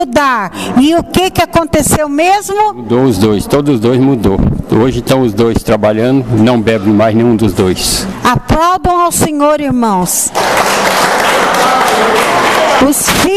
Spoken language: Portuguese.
mudar. E o que aconteceu mesmo? Mudou os dois, todos os dois mudou. Hoje estão os dois trabalhando, não bebem mais nenhum dos dois. Aplaudam ao Senhor, irmãos. Os filhos